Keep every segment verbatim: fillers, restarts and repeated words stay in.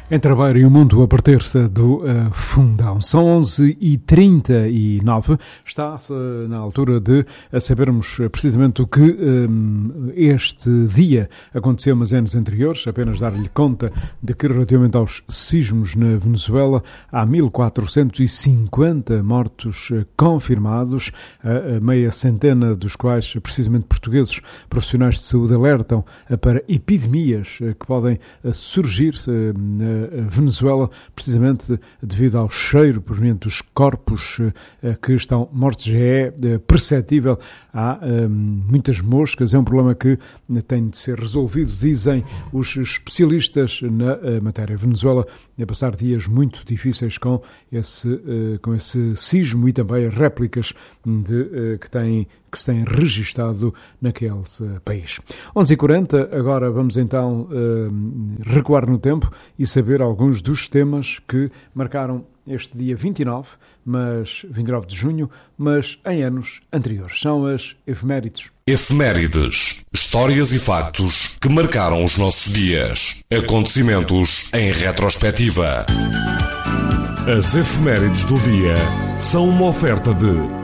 Em Trabalho e o Mundo a partir-se do uh, Fundão. São onze e trinta e nove. Está uh, na altura de uh, sabermos uh, precisamente o que um, este dia aconteceu nos anos anteriores. Apenas dar-lhe conta de que, relativamente aos sismos na Venezuela, há mil quatrocentos e cinquenta mortos uh, confirmados, uh, meia centena dos quais, uh, precisamente portugueses, profissionais de saúde alertam uh, para epidemias uh, que podem uh, surgir uh, na Venezuela, precisamente devido ao cheiro proveniente dos corpos que estão mortos. Já é perceptível, há muitas moscas, é um problema que tem de ser resolvido, dizem os especialistas na matéria. A Venezuela a passar dias muito difíceis com esse, com esse sismo e também as réplicas de, que têm que se têm registado naquele uh, país. onze e quarenta, agora vamos então uh, recuar no tempo e saber alguns dos temas que marcaram este dia vinte e nove, mas, vinte e nove de junho, mas em anos anteriores. São as efemérides. Efemérides. Histórias e factos que marcaram os nossos dias. Acontecimentos em retrospectiva. As efemérides do dia são uma oferta de...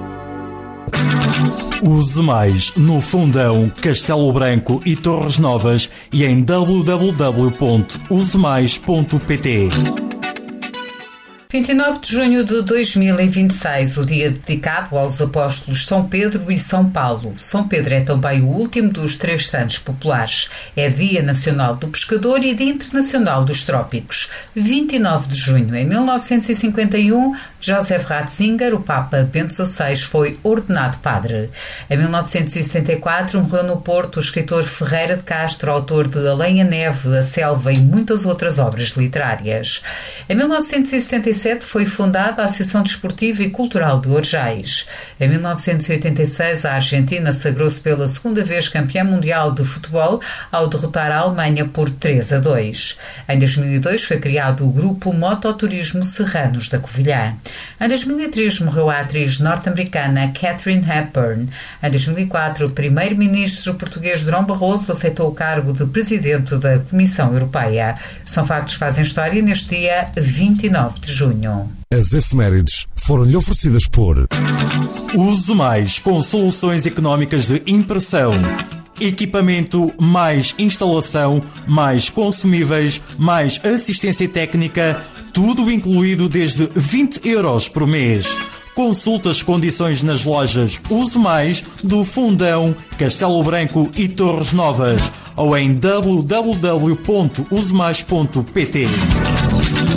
Use mais no Fundão, Castelo Branco e Torres Novas e em w w w ponto use mais ponto p t. vinte e nove de junho de dois mil e vinte e seis, o dia dedicado aos apóstolos São Pedro e São Paulo. São Pedro é também o último dos três santos populares. É Dia Nacional do Pescador e Dia Internacional dos Trópicos. vinte e nove de junho, em mil novecentos e cinquenta e um, Joseph Ratzinger, o Papa Bento dezasseis, foi ordenado padre. Em mil novecentos e sessenta e quatro, morreu no Porto o escritor Ferreira de Castro, autor de Além a Neve, a Selva e muitas outras obras literárias. Em mil novecentos e setenta e sete, foi fundada a Associação Desportiva e Cultural de Orgés. Em mil novecentos e oitenta e seis, a Argentina sagrou-se pela segunda vez campeã mundial de futebol ao derrotar a Alemanha por três a dois. Em dois mil e dois, foi criado o grupo Mototurismo Serranos da Covilhã. Em dois mil e três, morreu a atriz norte-americana Katharine Hepburn. Em dois mil e quatro, o primeiro-ministro português Durão Barroso aceitou o cargo de presidente da Comissão Europeia. São factos que fazem história neste dia vinte e nove de junho. As efemérides foram-lhe oferecidas por... Use mais com soluções económicas de impressão. Equipamento, mais instalação, mais consumíveis, mais assistência técnica, tudo incluído desde vinte euros por mês. Consulte as condições nas lojas Use Mais do Fundão, Castelo Branco e Torres Novas ou em w w w ponto use mais ponto p t.